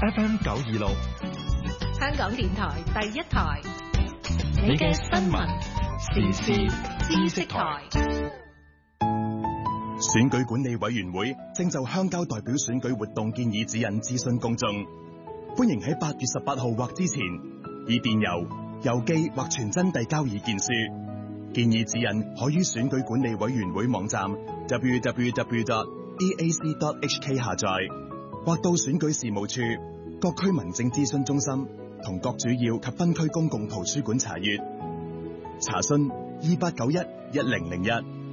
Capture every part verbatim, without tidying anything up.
F M 九二六， 香港電台第一台， 你嘅新聞時事知識台。 選舉管理委員會正就鄉郊代表選舉活動建議指引諮詢公眾，歡迎喺八月十八號或之前以電郵、郵寄或傳真遞交意見書。建議指引可於選舉管理委員會網站 double-u double-u double-u dot e a c dot h k 下載，或到選舉事務處、各區民政諮詢中心同各主要及分區公共圖書館查閱。查詢二八九一一零零一。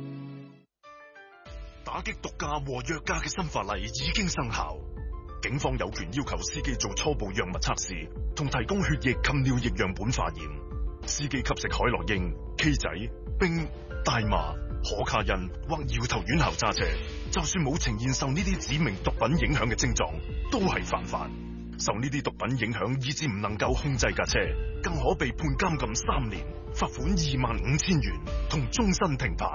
打擊毒駕和藥駕嘅新法例已經生效，警方有權要求司機做初步藥物測試，同提供血液及尿液樣本化驗。司機吸食海洛因、K 仔、冰、大麻、可卡因或搖頭丸後揸車，就算冇呈現受呢啲指明毒品影響嘅症狀，都係犯法。受呢啲毒品影響以致唔能夠控制架車，更可被判監禁三年、罰款二萬五千元同終身停牌。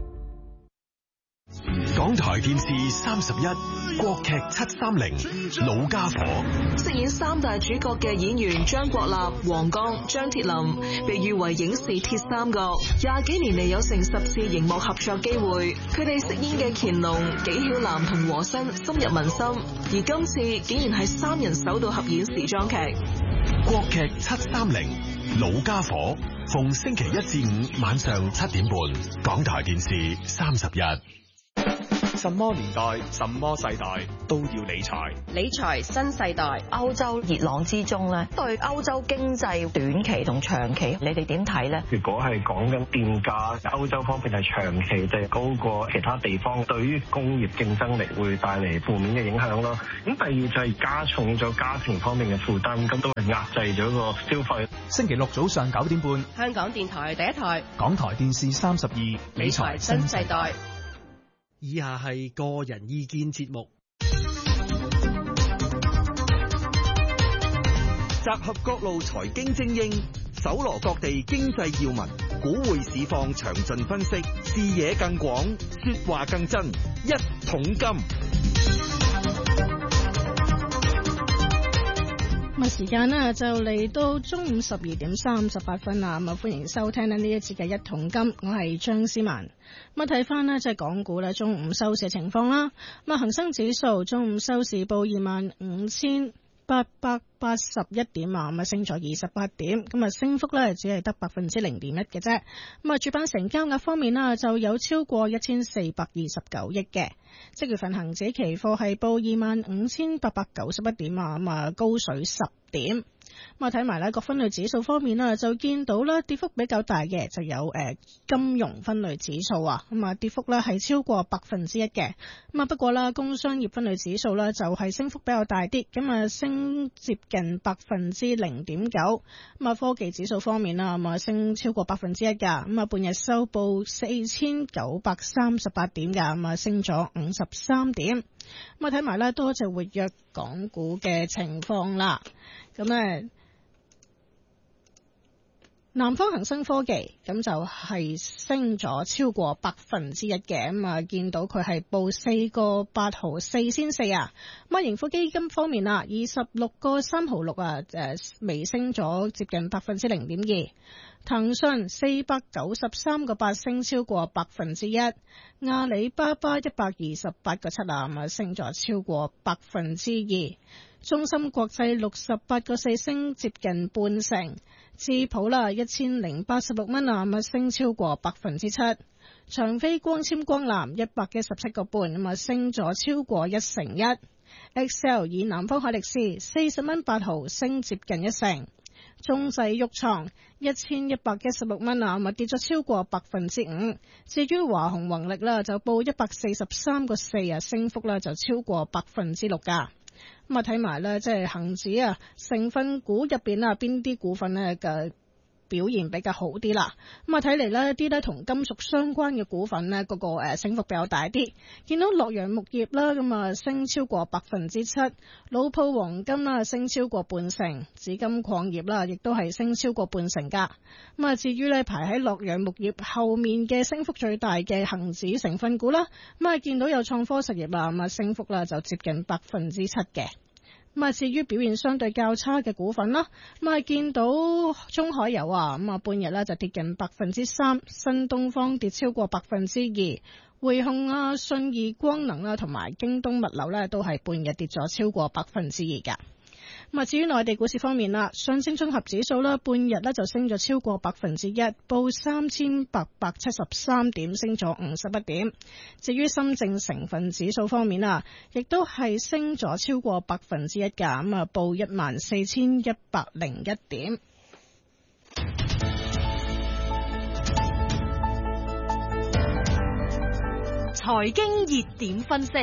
港台電視三十一國劇七三零老家伙， 飾演三大主角嘅演員張國立、黃剛、張鐵林被譽為影視鐵三角，廿幾年嚟有成十次熒幕合作機會，佢哋飾演嘅乾隆、紀曉嵐同和珅深入民心，而今次竟然係三人首度合演時裝劇。 國劇七三零老家伙，逢星期一至五晚上七點半，港台電視三十一。 什麼年代、什麼世代都要理財。 理財新世代， 歐洲熱浪之中咧，對歐洲經濟短期同長期，你哋點睇咧？ 如果係講緊電價，歐洲方面係長期就係高過其他地方，對於工業競爭力會帶嚟負面嘅影響咯。咁第二就係加重咗家庭方面嘅負擔，咁都係壓制咗個消費。 星期六早上九點半， 香港電台第一台， 港台電視三十二， 理財新世代。 以下係個人意見節目，集合各路財經精英，搜羅各地經濟要聞，股匯市況詳盡分析，視野更廣，說話更真，一桶金。 咁啊，時間呢就嚟到中午十二點三十八分啦。咁啊，歡迎收聽呢呢一節嘅一桶金，我係張思文。咁啊，睇翻呢即係港股呢中午收市嘅情況啦。咁啊，恒生指數中午收市報二萬五千八百八十一點啊，咁啊升咗二十八點，咁啊升幅呢只係得百分之零點一嘅啫。咁啊，主板成交額方面啦，就有超過一千四百二十九億嘅。即月份恒指期貨係報二萬五千八百九十一點啊，咁啊高水十點。咁啊睇埋咧各分類指數方面啦，就見到咧跌幅比較大嘅就有誒金融分類指數啊，咁啊跌幅咧係超過百分之一嘅。咁啊不過啦，工商業分類指數咧就係升幅比較大啲，咁啊升接近百分之零點九。咁啊科技指數方面啦，咁啊升超過百分之一噶，咁啊半日收報四千九百三十八點噶，咁啊升咗五十三點。咁啊睇埋咧多隻活躍港股嘅情況啦。咁咧，南方恒生科技咁就係升咗超過百分之一嘅，咁啊見到佢係報四個八毫四仙四啊。咁啊盈富基金方面啊，二十六個三毫六啊，誒微升咗接近百分之零點二。騰訊四百九十三個八升超過百分之一，阿里巴巴一百二十八個七啊，咁啊升咗超過百分之二，中芯國際六十八個四升接近半成，智普啦一千零八十六蚊啊，咁啊升超過百分之七，長飛光纖光纜一百一十七個半，咁啊升咗超過一成一 ，Excel 以南方海力士四十蚊八毫升接近一成。中製鬱創一千一百一十六蚊啊，咁啊跌咗超過百分之五。至於華虹宏力啦，就報一百四十三個四啊，升幅啦就超過百分之六噶。咁啊睇埋咧，即係恒指啊成分股入邊啊邊啲股份咧嘅表現比較好啲啦。咁啊睇嚟呢啲咧同金屬相關嘅股份呢，嗰個誒升幅比較大啲。見到洛陽木業啦，咁啊升超過百分之七，老鋪黃金啦升超過半成，紫金礦業啦亦都係升超過半成噶。咁啊至於呢排喺洛陽木業後面嘅升幅最大嘅恒指成分股啦，咁啊見到有創科實業啦，咁啊升幅啦就接近百分之七嘅。 咁啊，至於表現相對較差嘅股份啦，咁啊見到中海油啊，咁啊半日咧就跌近百分之三，新東方跌超過百分之二，匯控啊、信義光能啊同埋京東物流咧都係半日跌咗超過百分之二噶。咁啊，至於內地股市方面啦，上證綜合指數啦，半日咧就升咗超過百分之一，報三千八百七十三點，升咗五十一點。至於深證成分指數方面啊，亦都係升咗超過百分之一噶，咁啊報一萬四千一百零一點。 財經熱點分析。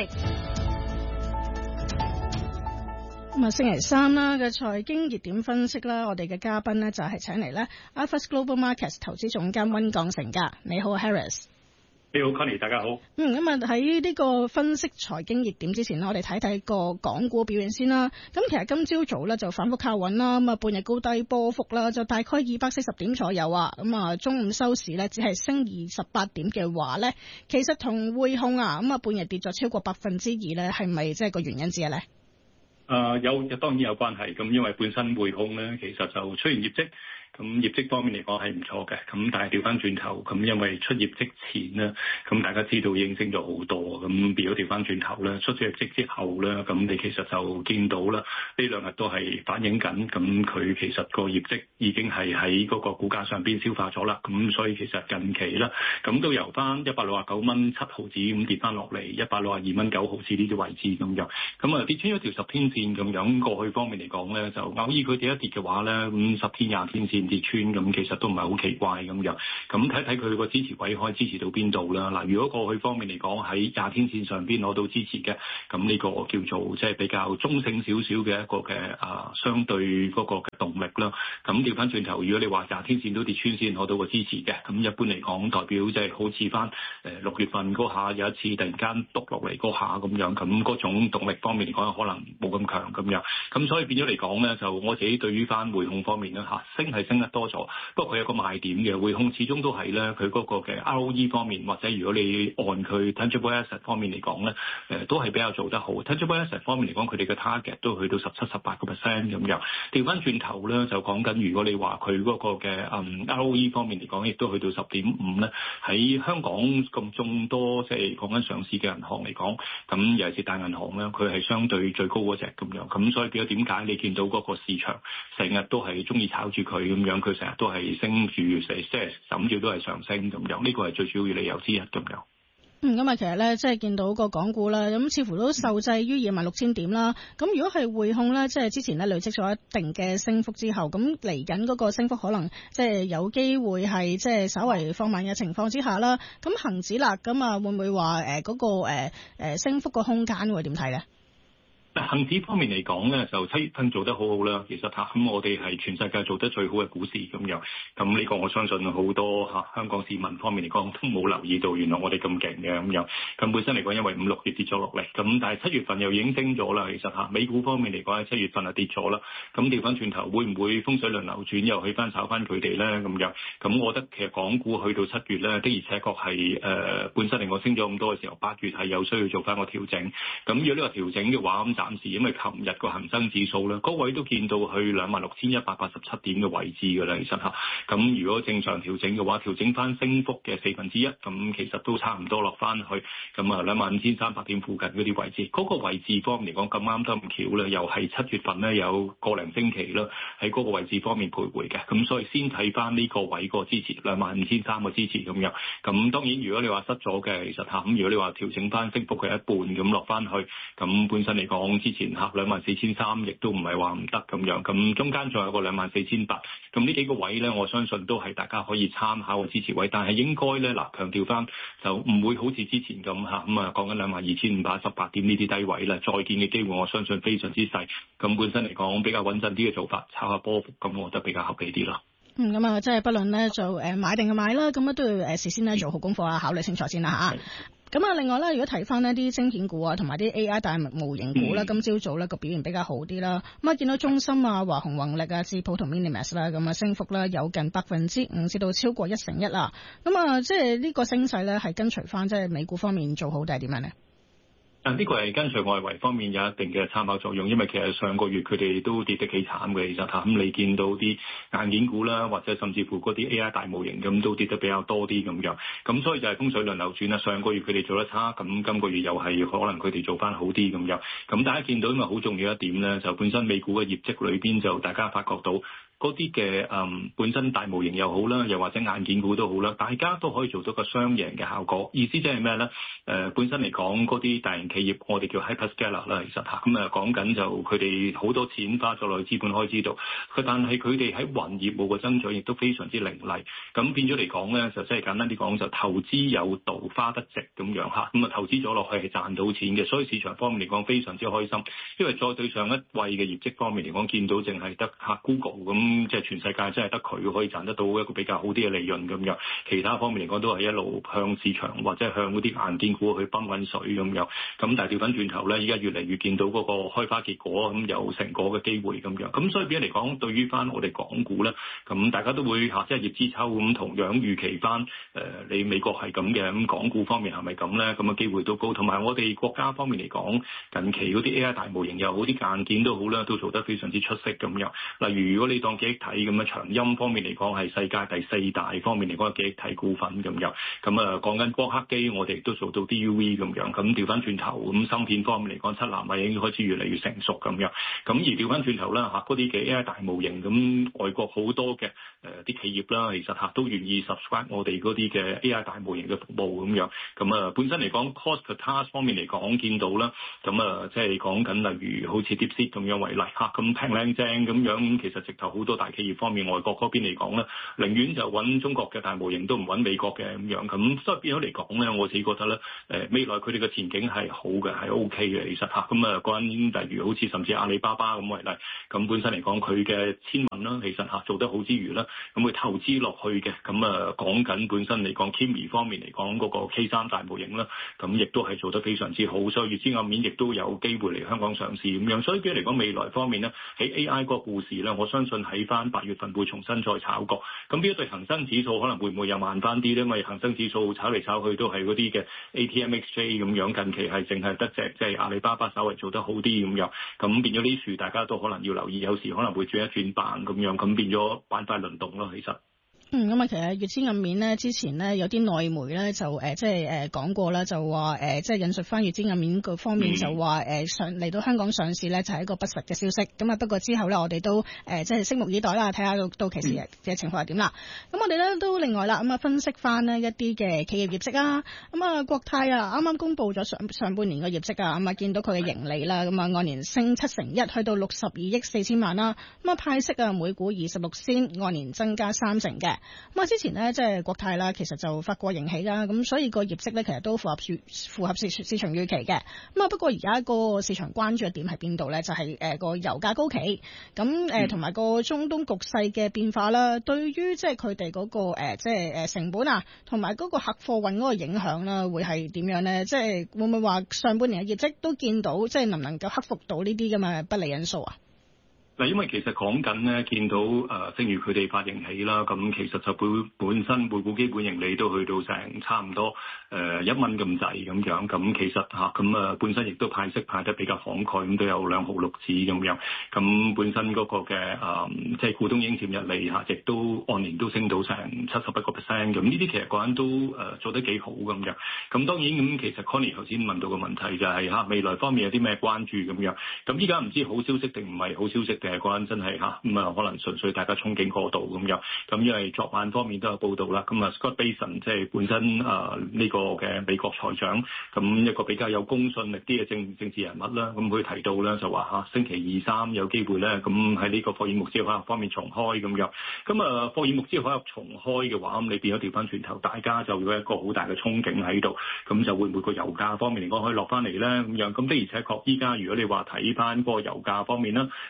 咁啊，星期三啦嘅財經熱點分析啦，我哋嘅嘉賓呢就係請嚟咧 iFAST Global Markets 投資總監溫鋼城噶。你好 ，Harris。 你好 ，Connie， 大家好。 嗯，咁啊喺呢個分析財經熱點之前呢，我哋睇睇個港股表現先啦。咁其實今朝早咧就反覆靠穩啦，咁啊半日高低波幅啦，就大概二百四十點左右啊。咁啊中午收市咧只係升二十八點嘅話咧，其實同匯控啊咁啊半日跌咗超過百分之二咧，係咪即係個原因之一咧？ 誒、呃、有當然有關係，咁因為本身匯控咧其實就出現業績。咁業績方面嚟講係唔錯嘅，咁但係調翻轉頭，咁因為出業績前咧，咁大家知道已經升咗好多，咁變咗調翻轉頭咧，出咗業績之後咧，咁你其實就見到啦，呢兩日都係反映緊，咁佢其實個業績已經係喺嗰個股價上邊消化咗啦，咁所以其實近期啦，咁都由翻一百六十九蚊七毫子咁跌翻落嚟一百六十二蚊九毫子呢啲位置咁樣，咁啊跌穿咗條十天線咁樣，過去方面嚟講咧，就偶爾佢跌一跌嘅話咧，咁十天廿天線跌穿咁，其實都唔係好奇怪咁樣。咁睇睇佢個支持位可以支持到邊度啦。嗱，如果過去方面嚟講喺廿天線上邊攞到支持嘅，咁呢個叫做即係比較中性少少嘅一個嘅啊相對嗰個嘅動力啦。咁調翻轉頭，如果你話廿天線都跌穿先攞到個支持嘅，咁一般嚟講代表即係好似翻誒六月份嗰下有一次突然間篤落嚟嗰下咁樣，咁嗰種動力方面嚟講可能冇咁強咁樣。咁所以變咗嚟講咧，就我自己對於翻匯控方面咧嚇，升係升得多咗，不過佢有個賣點嘅，匯控始終都係咧，佢嗰個嘅 R O E 方面，或者如果你按佢 tangible asset 方面嚟講咧，誒都係比較做得好。tangible asset 方面嚟講，佢哋嘅 target 都去到十七、十八個 percent 咁樣。調翻轉頭咧，就講緊如果你話佢嗰個嘅嗯 R O E 方面嚟講，亦都去到十點五咧。喺香港咁眾多即係講緊上市嘅銀行嚟講，咁尤其是大銀行咧，佢係相對最高嗰隻咁樣。咁所以變咗點解你見到嗰個市場成日都係中意炒住佢咁樣，佢成日都係升住，即係枕住都係上升咁樣，呢個係最主要嘅理由之一咁樣。 嗯，咁啊，其實咧，即係見到個港股啦，咁似乎都受制於二萬六千點啦。咁如果係匯控咧，即係之前咧累積咗一定嘅升幅之後，咁嚟緊嗰個升幅可能即係有機會係即係稍為放慢嘅情況之下啦。咁恆指啦，咁啊會唔會話誒嗰個誒誒升幅個空間會點睇咧？ 恒指方面嚟講咧，就七月份做得好好啦。其實嚇，咁我哋係全世界做得最好嘅股市咁樣。咁呢個我相信好多嚇香港市民方面嚟講都冇留意到，原來我哋咁勁嘅咁樣。咁本身嚟講，因為五六月跌咗落嚟，咁但係七月份又已經升咗啦。其實嚇美股方面嚟講，喺七月份係跌咗啦。咁調翻轉頭，會唔會風水輪流轉，又去翻炒翻佢哋咧咁樣？咁我覺得其實港股去到七月咧，的而且確係誒本身嚟講升咗咁多嘅時候，八月係有需要做翻個調整。咁如果呢個調整嘅話，咁暫時因為琴日個恒生指數咧，嗰位都見到去兩萬六千一百八十七點嘅位置㗎啦，其實嚇。咁如果正常調整嘅話，調整翻升幅嘅四分之一，咁其實都差唔多落翻去，咁啊兩萬五千三百點附近嗰啲位置。嗰、那個位置方面嚟講咁啱得唔巧咧，又係七月份咧有個零星期啦，喺嗰個位置方面徘徊嘅。咁所以先睇翻呢個位個支持兩萬五千三個支持咁樣。咁當然如果你話失咗嘅，其實嚇咁如果你話調整翻升幅嘅一半咁落翻去，咁本身嚟講之前嚇兩萬四千三，亦都唔係話唔得咁樣，咁中間仲有個兩萬四千八，咁呢幾個位咧，我相信都係大家可以參考嘅支持位，但係應該咧嗱，強調翻就唔會好似之前咁嚇，咁啊講緊兩萬二千五百一十八點呢啲低位啦，再見嘅機會我相信非常之細，咁本身嚟講比較穩陣啲嘅做法，炒下波幅，咁我覺得比較合理啲咯。 嗯，咁啊，即係不論咧就誒買定嘅買啦，咁啊都要誒事先咧做好功課啊，考慮清楚先啦嚇。咁啊，另外咧，如果睇翻呢啲晶片股啊，同埋啲 A I 大模型股啦，今朝早咧個表現比較好啲啦。咁啊，見到中芯啊、華虹宏力啊、智普同 Minimax 啦，咁啊升幅咧有近百分之五至到超過一成一啦。咁啊，即係呢個升勢咧係跟隨翻即係美股方面做好定係點樣咧？ 啊！呢個係跟隨外圍方面有一定嘅參考作用，因為其實上個月佢哋都跌得幾慘嘅，其實嚇咁你見到啲硬件股啦，或者甚至乎嗰啲 A I 大模型咁都跌得比較多啲咁樣，咁所以就係風水輪流轉啦。上個月佢哋做得差，咁今個月又係可能佢哋做翻好啲咁樣。咁大家見到因為好重要一點咧，就本身美股嘅業績裏邊就大家發覺到嗰啲嘅誒本身大模型又好啦，又或者硬件股都好啦，大家都可以做到個雙贏嘅效果。意思即係咩咧？誒、呃、本身嚟講嗰啲大型企業，我哋叫 hyperscaler 啦，其實嚇咁啊講緊就佢哋好多錢花咗落去資本開支度，佢但係佢哋喺雲業務嘅增長亦都非常之凌厲，咁變咗嚟講咧就即係簡單啲講就投資有道花得值咁樣嚇，咁啊投資咗落去係賺到錢嘅，所以市場方面嚟講非常之開心，因為再對上一位嘅業績方面嚟講，見到淨係得嚇 Google 咁。咁即係全世界真係得佢可以賺得到一個比較好啲嘅利潤咁樣，其他方面嚟講都係一路向市場或者向嗰啲硬件股去泵滾水咁樣。咁但係調翻轉頭咧，依家越嚟越見到嗰個開花結果咁有成果嘅機會咁樣。咁所以變咗嚟講，對於翻我哋港股咧，咁大家都會嚇即係葉知秋咁同樣預期翻誒、呃，你美國係咁嘅，咁港股方面係咪咁咧？咁嘅機會都高。同埋我哋國家方面嚟講，近期嗰啲 A I 大模型又好，啲硬件都好啦，都做得非常之出色咁樣。例如如果你當記憶體咁嘅長鑫方面嚟講係世界第四大方面嚟講嘅記憶體股份咁樣，咁啊講緊光刻機我哋亦都做到 D U V 咁樣，咁調翻轉頭咁芯片方面嚟講七納米已經開始越嚟越成熟咁樣，咁而調翻轉頭啦嚇嗰啲嘅 A I 大模型，咁外國好多嘅誒啲企業啦，其實嚇都願意 subscribe 我哋嗰啲嘅 A I 大模型嘅服務咁樣，咁啊本身嚟講 cost per task 方面嚟講見到啦，咁啊即係講緊例如好似 DeepSeek 咁樣為例嚇，咁平靚正咁樣，其實直頭好多大企業方面外國嗰邊嚟講咧，寧願就揾中國嘅大模型都唔揾美國嘅咁樣，咁所以變咗嚟講咧，我自己覺得咧，誒未來佢哋嘅前景係好嘅，係 O K 嘅，其實嚇，咁啊講緊例如好似甚至阿里巴巴咁為例，咁本身嚟講佢嘅千問啦，其實嚇做得好之餘啦，咁佢投資落去嘅，咁啊講緊本身嚟講 Kimi 方面嚟講嗰個 K 三大模型啦，咁亦都係做得非常之好，所以資暗面亦都有機會嚟香港上市咁樣，所以變咗嚟講未來方面咧，喺 A I 嗰個故事咧，我相信喺翻八月份會重新再炒過，咁呢一對恒生指數可能會唔會又慢翻啲咧？因為恒生指數炒嚟炒去都係嗰啲嘅 A T M X J 咁樣，近期係淨係得隻即係阿里巴巴稍微做得好啲咁樣，咁變咗呢樹大家都可能要留意，有時可能會轉一轉板咁樣，咁變咗板塊輪動咯，其實。 嗯，咁啊，其實月資暗面咧，之前咧有啲內媒咧就誒、呃，即係誒講過啦，就話誒、呃，即係引述翻月資暗面個方面就話誒上嚟到香港上市咧就係一個不實嘅消息。咁啊，不過之後咧我哋都誒、呃、即係拭目以待啦，睇下到到期時嘅情況係點啦。咁我哋咧都另外啦，咁啊分析翻呢一啲嘅企業業績啊。咁啊，國泰啊啱啱公布咗上上半年嘅業績啊，咁啊見到佢嘅盈利啦，咁啊按年升七成一，去到六十二億四千萬啦。咁啊派息啊每股二十六仙，按年增加三成嘅。咁啊，之前咧即係國泰啦，其實就發過盈喜啦，咁所以個業績咧其實都符合市符合市市場預期嘅。咁啊，不過而家個市場關注嘅點喺邊度咧？就係誒個油價高企，咁誒同埋個中東局勢嘅變化啦，對於即係佢哋嗰個誒即係誒成本啊，同埋嗰個客貨運嗰個影響啦，會係點樣咧？即係會唔會話上半年嘅業績都見到，即係能唔能夠克服到呢啲咁嘅不利因素啊？ 嗱，因為其實講緊咧，見到誒、呃，正如佢哋發盈喜啦，咁其實就本本身每股基本盈利都去到成差唔多誒一蚊咁滯咁樣，咁其實嚇咁啊本身亦都派息派得比較慷慨，咁都有兩毫六子咁樣，咁本身嗰個嘅誒即係股東應佔溢利嚇，亦都按年都升到成七十一個 percent 咁，呢啲其實個人都誒做得幾好咁樣。咁當然咁，其實 Connie 頭先問到個問題就係、是、嚇未來方面有啲咩關注咁樣，咁依家唔知好消息定唔係好消息。嘅嗰陣真係嚇咁啊，可能純粹大家憧憬過度咁樣。咁因為昨晚方面都有報道啦，咁啊 Scott Bessent 即係本身啊呢、這個嘅美國財長，咁一個比較有公信力啲嘅政政治人物啦。咁佢提到咧就話嚇星期二三有機會咧，咁喺呢個霍爾木茲海峽方面重開咁樣。咁啊霍爾木茲海峽重開嘅話，咁你變咗調翻轉頭，大家就有一個好大嘅憧憬喺度。咁就會唔會個油價方面嚟講可以落翻嚟咧咁樣？咁的而且確，依家如果你話睇翻嗰個油價方面啦，咁如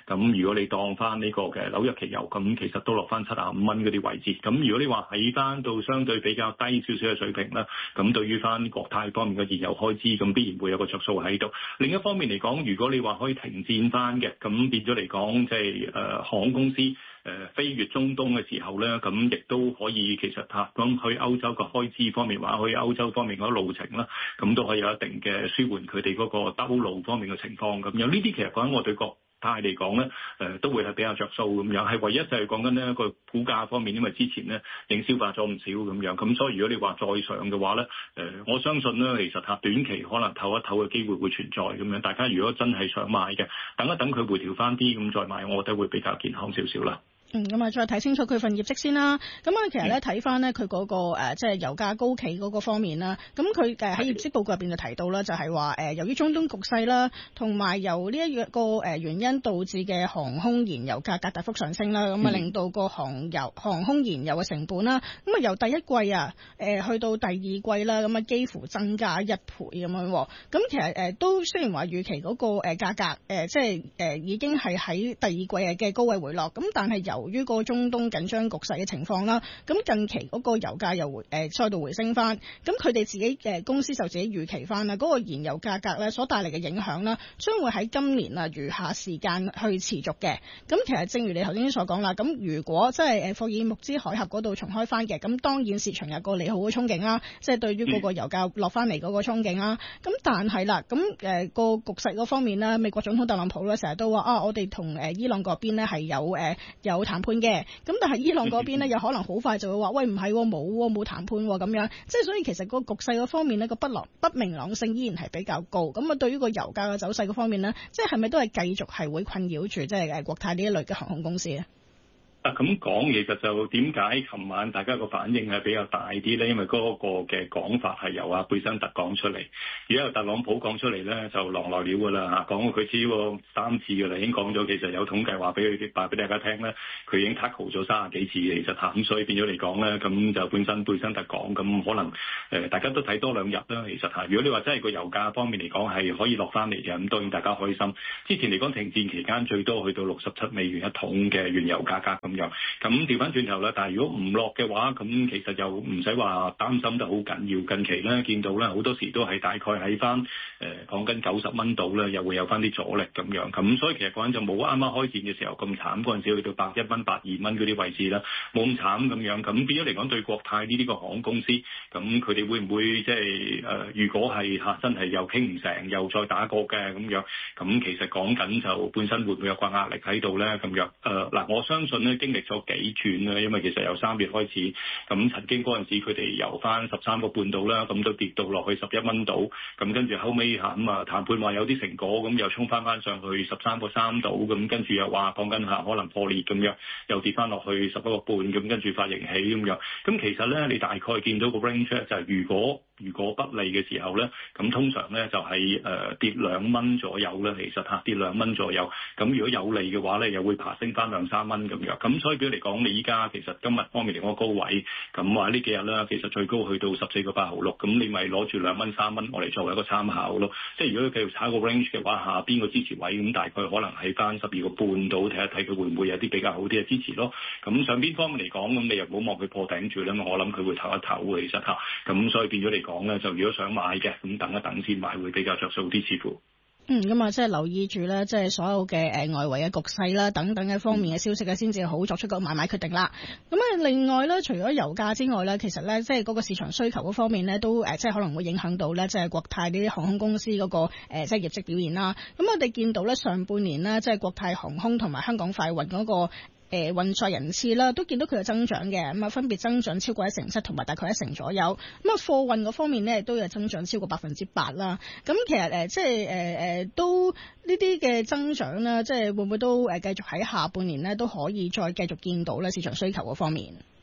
如果你當翻呢個嘅紐約期油，咁其實都落翻七十五蚊嗰啲位置。咁如果你話喺翻到相對比較低少少嘅水平啦，咁對於翻國泰方面嘅燃油開支，咁必然會有個着數喺度。另一方面嚟講，如果你話可以停戰翻嘅，咁變咗嚟講，即係誒航空公司誒、呃、飛越中東嘅時候咧，咁亦都可以其實嚇咁去歐洲嘅開支方面話，去歐洲方面嗰路程啦，咁都可以有一定嘅舒緩佢哋嗰個兜路方面嘅情況咁樣。呢啲其實講緊我對國泰嚟講咧，誒、呃、都會係比較着數咁樣，係唯一就係講緊呢個股價方面，因為之前咧已經消化咗唔少咁樣，咁所以如果你話再上嘅話咧，誒、呃、我相信咧其實嚇短期可能唞一唞嘅機會會存在咁樣，大家如果真係想買嘅，等一等佢回調翻啲咁再買，我覺得會比較健康少少啦。 嗯，咁啊，再睇清楚佢份業績先啦。咁啊，其實咧睇翻咧佢嗰個誒，即係油價高企嗰個方面啦。咁佢誒喺業績報告入邊就提到啦，就係話誒，由於中東局勢啦，同埋由呢一個誒原因導致嘅航空燃油價格大幅上升啦，咁啊令到個航油航空燃油嘅成本啦，咁啊由第一季啊誒去到第二季啦，咁啊幾乎增加一倍咁樣。咁其實誒都雖然話預期嗰個誒價格誒即係誒已經係喺第二季嘅高位回落，咁但係由於個中東緊張局勢嘅情況啦，咁近期嗰個油價又回誒再度回升翻，咁佢哋自己嘅公司就自己預期翻啦，嗰個燃油價格咧所帶嚟嘅影響啦，將會喺今年啊餘下時間去持續嘅。咁其實正如你頭先所講啦，咁如果即係誒霍爾木茲海峽嗰度重開翻嘅，咁當然市場有個利好嘅憧憬啦，即係對於嗰個油價落翻嚟嗰個憧憬啦。咁但係啦，咁誒個局勢嗰方面咧，美國總統特朗普咧成日都話啊，我哋同誒伊朗嗰邊咧係有誒有談判嘅，咁但係伊朗嗰邊咧有可能好快就會話喂，唔係冇冇談判咁樣，即係所以其實個局勢嗰方面咧個不朗不明朗性依然係比較高。咁啊對於個油價嘅走勢嗰方面咧，即係係咪都係繼續係會困擾住即係誒國泰呢一類嘅航空公司咧？ 啊，咁講其實就點解琴晚大家個反應係比較大啲咧？因為嗰個嘅講法係由阿貝辛特講出嚟，而家由特朗普講出嚟咧就狼來了㗎啦嚇，講過佢知喎三次㗎啦，已經講咗其實有統計話俾佢話俾大家聽咧，佢已經 tackle 咗三十幾次其實嚇，咁所以變咗嚟講咧，咁就本身貝辛特講，咁可能誒、呃、大家都睇多兩日啦，其實嚇。如果你話真係個油價方面嚟講係可以落翻嚟嘅，咁當然大家開心。之前嚟講停戰期間最多去到六十七美元一桶嘅原油價格咁。咁調翻轉頭啦，但係如果唔落嘅話，咁其實又唔使話擔心得好緊要。近期咧見到咧好多時都係大概喺翻誒講緊九十蚊度咧，又會有翻啲阻力咁樣。咁所以其實講緊就冇啱啱開戰嘅時候咁慘，嗰陣時去到百一蚊、百二蚊嗰啲位置啦，冇咁慘咁樣。咁變咗嚟講對國泰呢啲個航空公司，咁佢哋會唔會即係誒？如果係嚇真係又傾唔成，又再打過嘅咁樣，咁其實講緊就本身會唔會有個壓力喺度咧咁樣？誒嗱，我相信咧經歷咗幾轉啦，因為其實由三月開始，咁曾經嗰陣時佢哋由翻十三個半度啦，咁都跌到落去十一蚊度，咁跟住後尾嚇咁啊談判話有啲成果，咁又衝翻翻上去十三個三度，咁跟住又話講緊下可能破裂咁樣，又跌翻落去十一個半，咁跟住發型起咁樣，咁其實咧你大概見到個 range 就係如果如果不利嘅時候咧，咁通常咧就係誒跌兩蚊左右啦，其實嚇跌兩蚊左右，咁如果有利嘅話咧，又會爬升翻兩三蚊咁樣，咁所以比如嚟講，你依家其實今日方面嚟講高位，咁話呢幾日啦，其實最高去到十四個八毫六，咁你咪攞住兩蚊三蚊我嚟作為一個參考咯。即係如果繼續炒個 range 嘅話，下邊個支持位咁大概可能喺翻十二個半度，睇一睇佢會唔會有啲比較好啲嘅支持咯。咁上邊方面嚟講，咁你又唔好望佢破頂住啦，我諗佢會唞一唞其實嚇，咁所以變咗嚟講咧，就如果想買嘅，咁等一等先買會比較着數啲似乎。 嗯，咁啊，即係留意住咧，即係所有嘅誒外圍嘅局勢啦，等等嘅方面嘅消息咧，先至好作出個買賣決定啦。咁啊，另外咧，除咗油價之外咧，其實咧，即係嗰個市場需求嗰方面咧，都誒即係可能會影響到咧，即係國泰呢啲航空公司嗰個誒即係業績表現啦。咁我哋見到咧，上半年咧，即係國泰航空同埋香港快運嗰個誒運載人次啦，都見到佢嘅增長嘅，咁啊分別增長超過一成七同埋大概一成左右。咁啊貨運嗰方面咧，都有增長超過百分之八啦。咁其實誒即係誒誒都呢啲嘅增長啦，即係會唔會都誒繼續喺下半年咧都可以再繼續見到咧市場需求嗰方面？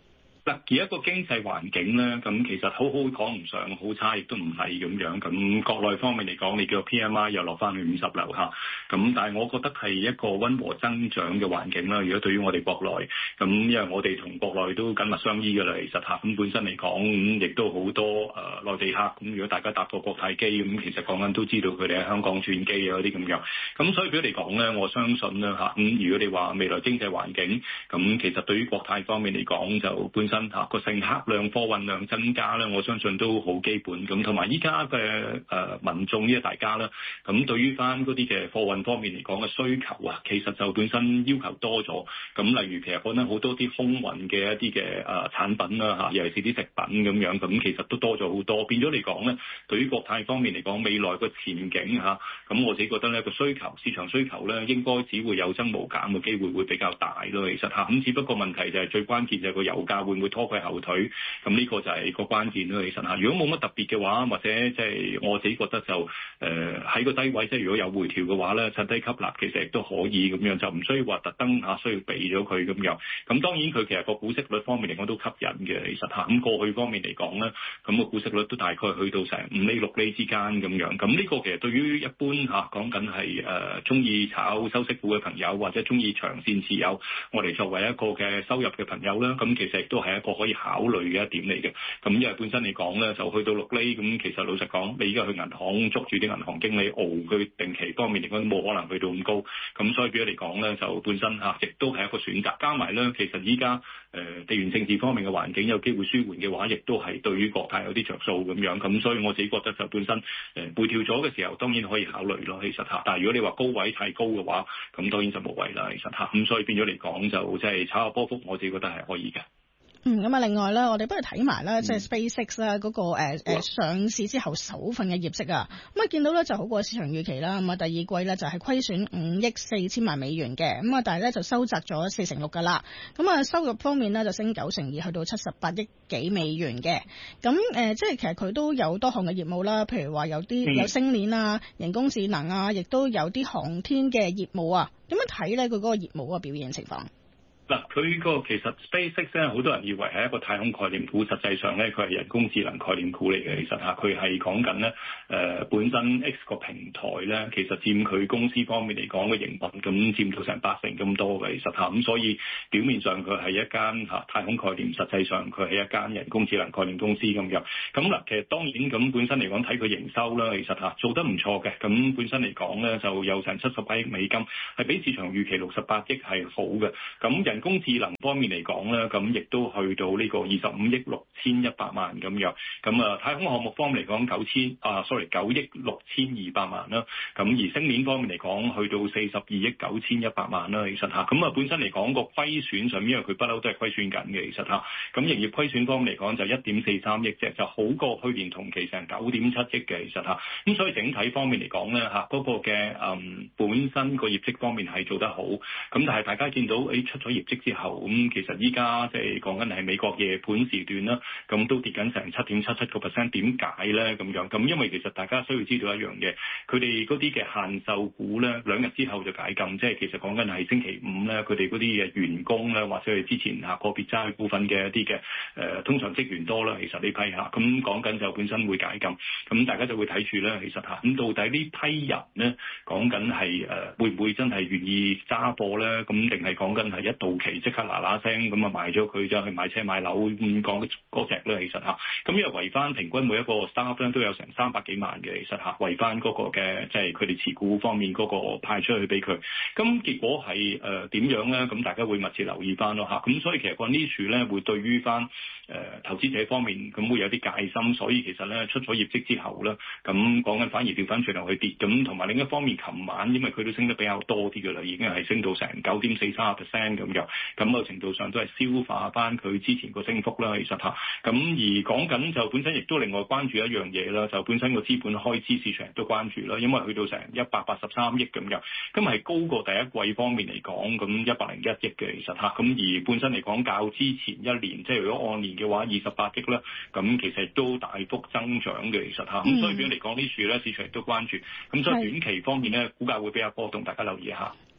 嗱，而一個經濟環境咧，咁其實好好講唔上，好差亦都唔係咁樣。咁國內方面嚟講，你叫個 P M I 又落翻去五十樓下，咁但係我覺得係一個溫和增長嘅環境啦。如果對於我哋國內，咁因為我哋同國內都緊密相依㗎啦，其實嚇咁本身嚟講，咁亦都好多誒、呃、內地客。咁如果大家搭過國泰機，咁其實講緊都知道佢哋喺香港轉機啊嗰啲咁樣。咁所以俾佢嚟講咧，我相信咧嚇，咁如果你話未來經濟環境，咁其實對於國泰方面嚟講，就本身嚇個乘客量、貨運量增加咧，我相信都好基本。咁同埋依家嘅誒民眾呢，大家啦，咁對於翻嗰啲嘅貨運方面嚟講嘅需求啊，其實就本身要求多咗。咁例如其實講緊好多啲空運嘅一啲嘅誒產品啦嚇，尤其是啲食品咁樣，咁其實都多咗好多。變咗嚟講咧，對於國泰方面嚟講，未來個前景嚇，咁我自己覺得咧個需求、市場需求咧，應該只會有增無減嘅機會會比較大咯。其實嚇，咁只不過問題就係最關鍵就係個油價會唔會拖佢後腿，咁呢個就係個關鍵咯。其實嚇，如果冇乜特別嘅話，或者即係我自己覺得就誒喺、呃、個低位，即係如果有回調嘅話咧，趁低吸納其實亦都可以咁樣，就唔需要話特登嚇需要避咗佢咁樣。咁當然佢其實個股息率方面嚟講都吸引嘅。其實嚇，咁過去方面嚟講咧，咁個股息率都大概去到成五厘六厘之間咁樣。咁呢個其實對於一般嚇講緊係誒中意炒收息股嘅朋友，或者中意長線持有，我哋作為一個嘅收入嘅朋友咧，咁其實亦都係一個可以考慮嘅一點嚟嘅。咁因為本身嚟講咧，就去到六厘，咁其實老實講，你而家去銀行捉住啲銀行經理熬佢定期方面嚟講，冇可能去到咁高。咁所以變咗嚟講咧，就本身嚇亦都係一個選擇。加埋咧，其實依家誒地緣政治方面嘅環境有機會舒緩嘅話，亦都係對於國泰有啲着數咁樣。咁所以我自己覺得就本身誒回調咗嘅時候，當然可以考慮咯。其實嚇，但係如果你話高位太高嘅話，咁當然就無謂啦。其實嚇，咁所以變咗嚟講就即係炒下波幅，我自己覺得係可以嘅。 嗯，咁啊，另外咧，我哋不如睇埋咧，即係 SpaceX 咧嗰個誒誒上市之後首份嘅業績啊，咁啊見到咧就好過市場預期啦，咁啊第二季咧就係虧損五億四千萬美元嘅，咁啊但係咧就收窄咗四成六噶啦，咁啊收入方面咧就升九成二，去到七十八億幾美元嘅，咁誒即係其實佢都有多項嘅業務啦，譬如話有啲有星鏈啊、人工智能啊，亦都有啲航天嘅業務啊，點樣睇咧佢嗰個業務嗰個表現情況？ 嗱，佢個其實 SpaceX 咧，好多人以為係一個太空概念股，實際上咧佢係人工智能概念股嚟嘅。其實嚇，佢係講緊咧誒本身 X 個平台咧，其實佔佢公司方面嚟講嘅營運，咁佔到成八成咁多嘅。其實嚇，咁所以表面上佢係一間嚇太空概念，實際上佢係一間人工智能概念公司咁樣。咁嗱，其實當然咁本身嚟講睇佢營收啦，其實嚇做得唔錯嘅。咁本身嚟講咧，就有成七十八億美金，係比市場預期六十八億係好嘅。咁人工智能方面嚟講咧，咁亦都去到呢個二十五億六千一百萬咁樣。咁啊，太空項目方面嚟講九千啊，sorry 九億六千二百萬啦。咁而星鏈方面嚟講，去到四十二億九千一百萬啦。其實嚇，咁啊本身嚟講個虧損上面，因為佢不嬲都係虧損緊嘅。其實嚇，咁營業虧損方面嚟講就一點四三億啫，就好過去年同期成九點七億嘅。其實嚇，咁所以整體方面嚟講咧嚇，嗰個嘅嗯本身個業績方面係做得好。咁但係大家見到誒出咗業績之後，咁其實依家即係講緊係美國夜盤時段啦，咁都跌緊成七點七七個 percent， 點解咧咁樣？咁因為其實大家需要知道一樣嘢，佢哋嗰啲嘅限售股咧，兩日之後就解禁，即係其實講緊係星期五咧，佢哋嗰啲嘅員工咧，或者係之前嚇個別揸股份嘅一啲嘅誒，通常職員多啦，其實呢批嚇，咁講緊就本身會解禁，咁大家就會睇住咧，其實嚇，咁到底呢批人咧講緊係誒會唔會真係願意揸貨咧？咁定係講緊係一到期即刻嗱嗱聲咁啊賣咗佢，就去買車買樓咁講嗰隻咧，其實嚇，咁因為圍翻平均每一個 staff 咧都有成三百幾萬嘅，其實嚇圍翻嗰個嘅即係佢哋持股方面嗰個派出去俾佢，咁結果係誒點樣咧？咁大家會密切留意翻咯嚇，咁所以其實個呢處咧會對於翻誒、呃、投資者方面咁會有啲戒心，所以其實咧出咗業績之後咧，咁講緊反而調翻轉頭去跌，咁同埋另一方面，琴晚因為佢都升得比較多啲嘅啦，已經係升到成九點四三個 percent 咁樣，咁某程度上都係消化翻佢之前個升幅啦，其實嚇。咁而講緊就本身亦都另外關注一樣嘢啦，就本身個資本開支市場都關注啦，因為去到成一百八十三億咁樣，咁係高過第一季方面嚟講，咁一百零一億嘅其實嚇。咁而本身嚟講較之前一年，即係如果按年嘅話，二十八億啦，咁其實都大幅增長嘅其實嚇。咁所以變嚟講呢處咧，市場亦都關注。咁所以短期方面咧，股價會比較波動，大家留意一下。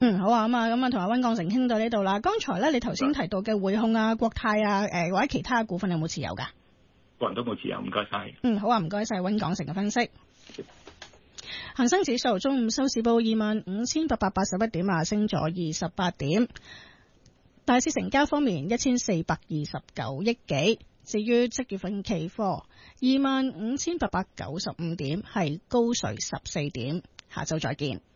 嗯，好啊，咁啊，咁啊，同阿溫鋼城傾到呢度啦。剛才咧，你頭先提到嘅匯控啊、國泰啊，誒、呃、或者其他股份有冇持有噶？ 個人都冇持有，唔該晒。 嗯，好啊，唔該晒溫鋼城嘅分析。恒生指數中午收市報二萬五千八百八十一點啊，升咗二十八點。大市成交方面一千四百二十九億幾。至於即月份期貨二萬五千八百九十五點，係高水十四點。下週再見。